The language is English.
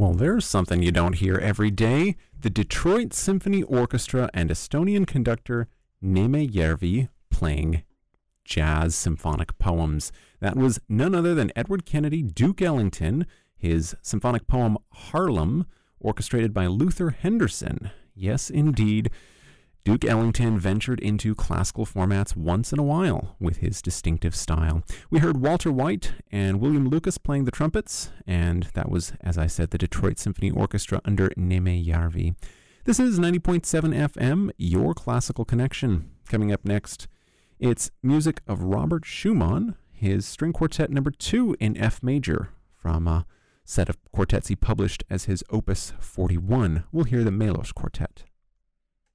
Well, there's something you don't hear every day. The Detroit Symphony Orchestra and Estonian conductor Neeme Järvi playing jazz symphonic poems. That was none other than Edward Kennedy, Duke Ellington, his symphonic poem Harlem, orchestrated by Luther Henderson. Yes, indeed, Duke Ellington ventured into classical formats once in a while with his distinctive style. We heard Walter White and William Lucas playing the trumpets, and that was, as I said, the Detroit Symphony Orchestra under Neeme Järvi. This is 90.7 FM, your classical connection. Coming up next, it's music of Robert Schumann, his string quartet number 2 in F major, from a set of quartets he published as his Opus 41. We'll hear the Melos Quartet.